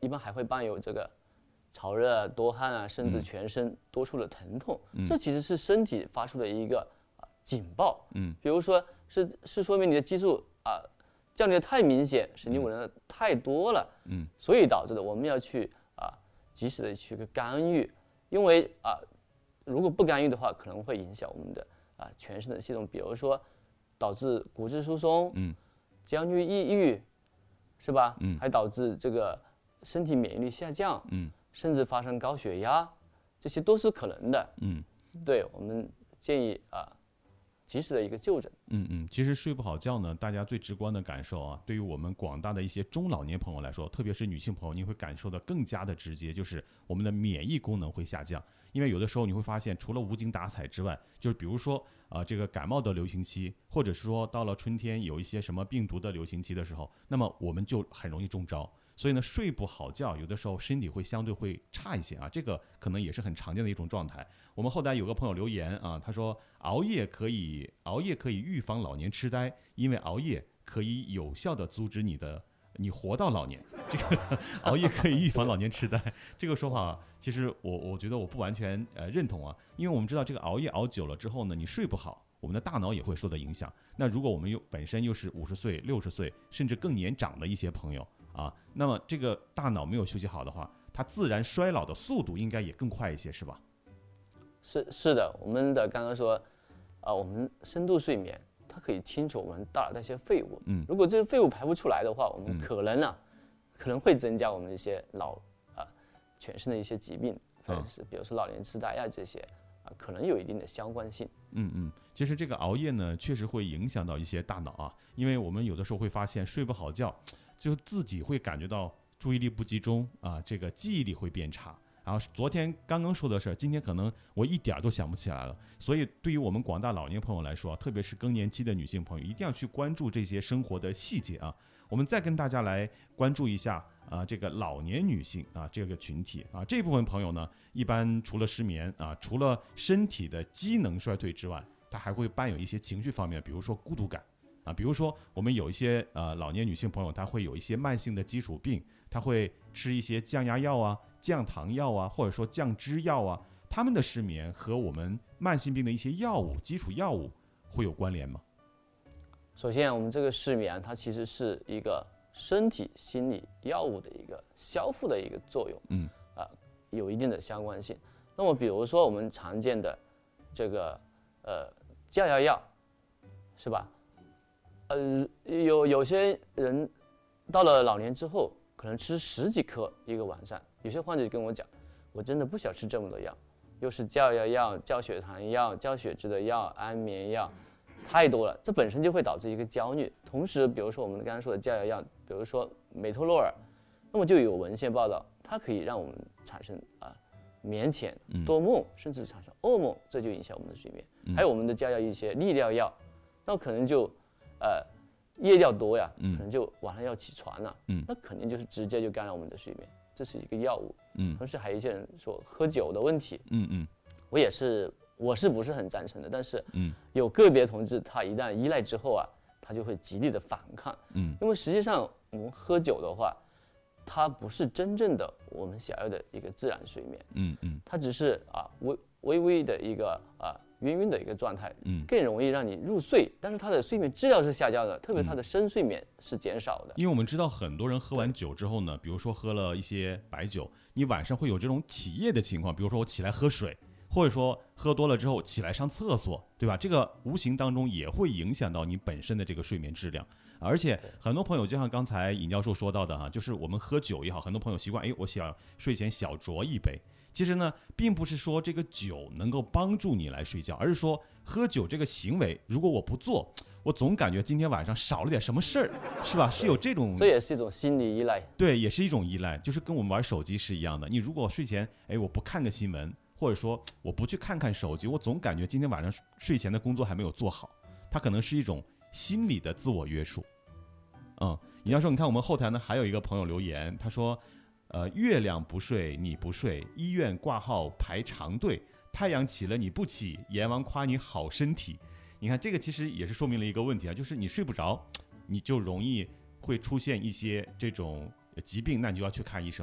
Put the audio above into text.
一般还会伴有这个潮热、多汗啊，甚至全身多处的疼痛。这其实是身体发出的一个警报。比如说是说明你的激素降低的太明显，神经紊乱的太多了。所以导致的我们要去及时的去干预，因为如果不干预的话，可能会影响我们的全身的系统，比如说导致骨质疏松，焦虑、抑郁，是吧？还导致这个身体免疫力下降，甚至发生高血压，这些都是可能的。对，我们建议及时的一个就诊。 其实睡不好觉呢，大家最直观的感受对于我们广大的一些中老年朋友来说，特别是女性朋友，你会感受的更加的直接，就是我们的免疫功能会下降。因为有的时候你会发现，除了无精打采之外，就是比如说这个感冒的流行期，或者是说到了春天有一些什么病毒的流行期的时候，那么我们就很容易中招。所以呢，睡不好觉，有的时候身体会相对会差一些这个可能也是很常见的一种状态。我们后台有个朋友留言他说熬夜可以预防老年痴呆，因为熬夜可以有效的阻止你活到老年。这个熬夜可以预防老年痴呆，这个说法其实我觉得我不完全认同因为我们知道这个熬夜熬久了之后呢，你睡不好，我们的大脑也会受到影响。那如果我们本身又是50岁、60岁甚至更年长的一些朋友那么这个大脑没有休息好的话，它自然衰老的速度应该也更快一些，是吧？ 是的，我们的刚刚说我们深度睡眠它可以清除我们大脑的一些废物。如果这个废物排不出来的话，我们可能会增加我们一些全身的一些疾病，或者是比如说老年痴呆这些可能有一定的相关性。 其实这个熬夜呢，确实会影响到一些大脑因为我们有的时候会发现睡不好觉，就自己会感觉到注意力不集中这个记忆力会变差。然后昨天刚刚说的事儿，今天可能我一点都想不起来了。所以对于我们广大老年朋友来说，特别是更年期的女性朋友，一定要去关注这些生活的细节我们再跟大家来关注一下这个老年女性这个群体这部分朋友呢，一般除了失眠除了身体的机能衰退之外，它还会伴有一些情绪方面，比如说孤独感比如说我们有一些老年女性朋友，她会有一些慢性的基础病，她会吃一些降压药降糖药或者说降脂药他们的失眠和我们慢性病的一些药物、基础药物会有关联吗？ 首先，我们这个失眠它其实是一个身体、心理药物的一个消复的一个作用，有一定的相关性。那么，比如说我们常见的这个降压药，是吧？有些人到了老年之后，可能吃10几颗一个晚上。有些患者跟我讲，我真的不想吃这么多药，又是降压药、降血糖药、降血脂的药、安眠药，太多了，这本身就会导致一个焦虑。同时，比如说我们刚刚说的降压药，比如说美托洛尔，那么就有文献报道，它可以让我们产生眠前多梦，甚至产生噩梦，这就影响我们的睡眠。还有我们的降压一些利尿药，那可能就夜尿多呀，可能就晚上要起床了，那肯定就是直接就干扰我们的睡眠，这是一个药物。同时还有一些人说喝酒的问题，我是不是很赞成的？但是有个别同志他一旦依赖之后他就会极力的反抗，因为实际上我们喝酒的话，它不是真正的我们想要的一个自然睡眠，它只是微微的一个晕晕的一个状态，更容易让你入睡，但是它的睡眠质量是下降的，特别它的深睡眠是减少的。 因为我们知道很多人喝完酒之后呢，比如说喝了一些白酒，你晚上会有这种起夜的情况，比如说我起来喝水，或者说喝多了之后起来上厕所，对吧？这个无形当中也会影响到你本身的这个睡眠质量。而且很多朋友就像刚才尹教授说到的就是我们喝酒也好，很多朋友习惯我想睡前小酌一杯，其实呢并不是说这个酒能够帮助你来睡觉，而是说喝酒这个行为如果我不做，我总感觉今天晚上少了点什么事儿，是吧？是有这种， 这也是一种心理依赖。 对，也是一种依赖，就是跟我们玩手机是一样的。你如果睡前我不看个新闻，或者说我不去看看手机，我总感觉今天晚上睡前的工作还没有做好，它可能是一种心理的自我约束。尹教授，你看我们后台呢还有一个朋友留言，他说月亮不睡你不睡，医院挂号排长队，太阳起了你不起，阎王夸你好身体。你看这个其实也是说明了一个问题就是你睡不着，你就容易会出现一些这种疾病，那你就要去看医生。